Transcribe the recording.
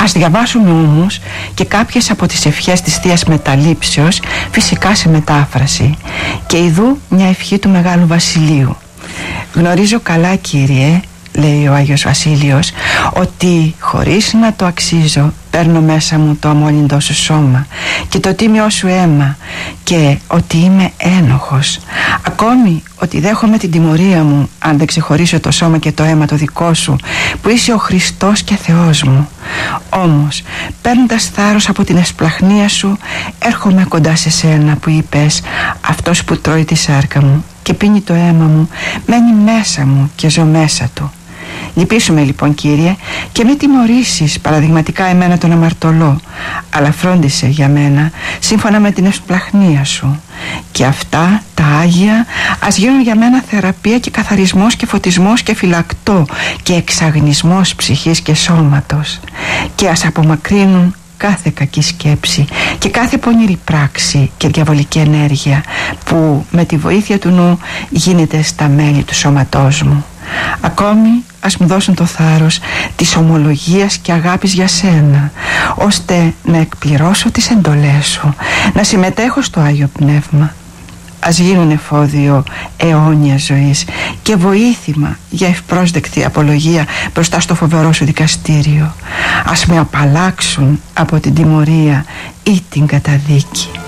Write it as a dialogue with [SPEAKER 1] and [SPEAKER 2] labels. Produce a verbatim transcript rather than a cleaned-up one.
[SPEAKER 1] Ας διαβάσουμε όμως και κάποιες από τις ευχές της Θείας Μεταλήψεως, φυσικά σε μετάφραση. Και ιδού μια ευχή του Μεγάλου Βασιλείου. Γνωρίζω καλά, Κύριε, λέει ο Άγιος Βασίλειος, ότι χωρίς να το αξίζω παίρνω μέσα μου το αμόλυντό σου σώμα και το τίμιό σου αίμα, και ότι είμαι ένοχος, ακόμη ότι δέχομαι την τιμωρία μου αν δεν ξεχωρίσω το σώμα και το αίμα το δικό σου, που είσαι ο Χριστός και Θεός μου. Όμως παίρνοντας θάρρος από την εσπλαχνία σου, έρχομαι κοντά σε σένα που είπες, αυτός που τρώει τη σάρκα μου και πίνει το αίμα μου μένει μέσα μου και ζω μέσα του. Λυπήσουμε λοιπόν, Κύριε, και μη τιμωρήσεις παραδειγματικά εμένα τον αμαρτωλό, αλλά φρόντισε για μένα σύμφωνα με την ευσπλαχνία σου. Και αυτά τα Άγια ας γίνουν για μένα θεραπεία και καθαρισμός και φωτισμός και φυλακτό και εξαγνισμός ψυχής και σώματος, και ας απομακρύνουν κάθε κακή σκέψη και κάθε πονηρή πράξη και διαβολική ενέργεια που με τη βοήθεια του νου γίνεται στα μέλη του σώματός μου. Ακόμη ας μου δώσουν το θάρρος της ομολογίας και αγάπης για σένα, ώστε να εκπληρώσω τις εντολές σου, να συμμετέχω στο Άγιο Πνεύμα. Ας γίνουν εφόδιο αιώνια ζωής και βοήθημα για ευπρόσδεκτη απολογία μπροστά στο φοβερό σου δικαστήριο. Ας με απαλλάξουν από την τιμωρία ή την καταδίκη.